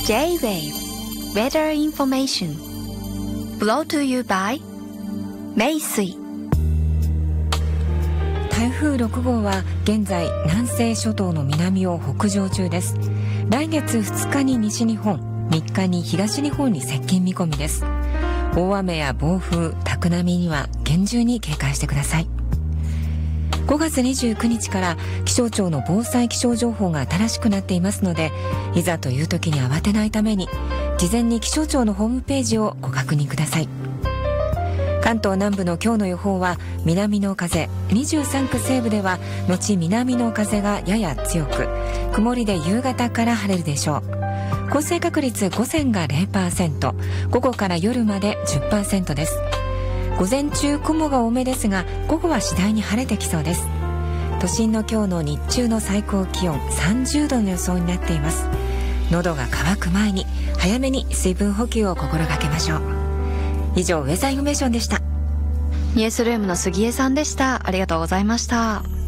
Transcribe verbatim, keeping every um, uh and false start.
J-Wave Weather Information Brought to you by 名水。 台風ろく号は現在南西諸島の南を北上中です。来月ふつかに西日本、みっかに東日本に接近見込みです。大雨や暴風、高波には厳重に警戒してください。ごがつにじゅうくにちから気象庁の防災気象情報が新しくなっていますので、いざという時に慌てないために事前に気象庁のホームページをご確認ください。関東南部の今日の予報は南の風、にじゅうさんく西部では後南の風がやや強く、曇りで夕方から晴れるでしょう。降水確率午前が ゼロパーセント、午後から夜まで じゅっパーセント です。午前中雲が多めですが、午後は次第に晴れてきそうです。都心の今日の日中の最高気温さんじゅうどの予想になっています。喉が渇く前に早めに水分補給を心がけましょう。以上、ウェザーインフォメーションでした。 ニュースルームの杉江さんでした。ありがとうございました。